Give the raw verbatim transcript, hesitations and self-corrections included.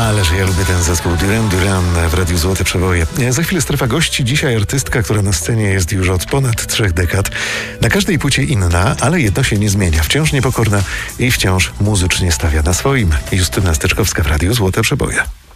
Ależ ja lubię ten zespół Duran Duran w Radiu Złote Przeboje. Za chwilę strefa gości. Dzisiaj artystka, która na scenie jest już od ponad trzech dekad. Na każdej płycie inna, ale jedno się nie zmienia. Wciąż niepokorna i wciąż muzycznie stawia na swoim. Justyna Steczkowska w Radiu Złote Przeboje.